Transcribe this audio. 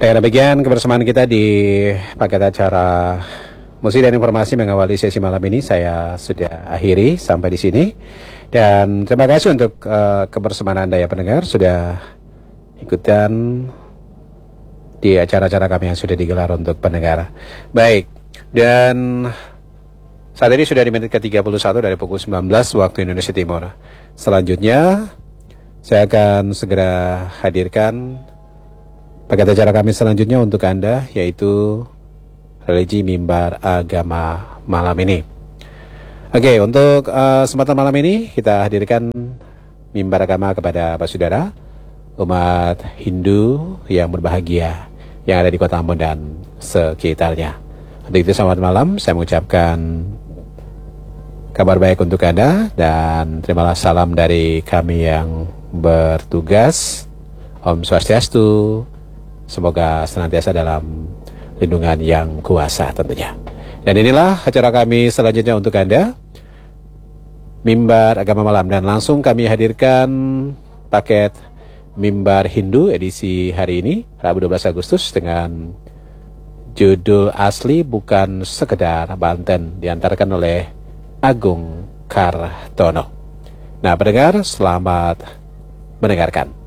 Dengan demikian kebersamaan kita di paket acara musik dan informasi mengawali sesi malam ini saya sudah akhiri sampai di sini. Dan terima kasih untuk kebersamaan Anda ya pendengar sudah ikutan di acara-acara kami yang sudah digelar untuk pendengar. Baik, dan saat ini sudah di menit ke-31 dari pukul 19 waktu Indonesia Timur. Selanjutnya saya akan segera hadirkan paket acara kami selanjutnya untuk Anda, yaitu religi mimbar agama malam ini. Oke, untuk kesempatan malam ini kita hadirkan mimbar agama kepada Pak Saudara umat Hindu yang berbahagia yang ada di Kota Ambon dan sekitarnya. Untuk itu selamat malam, saya mengucapkan kabar baik untuk Anda dan terimalah salam dari kami yang bertugas. Om Swastiastu. Semoga senantiasa dalam lindungan yang kuasa tentunya. Dan inilah acara kami selanjutnya untuk Anda, Mimbar Agama Malam. Dan langsung kami hadirkan paket Mimbar Hindu edisi hari ini, Rabu 12 Agustus dengan judul Asli Bukan Sekedar Banten, diantarkan oleh Agung Kartono. Nah pendengar, selamat mendengarkan.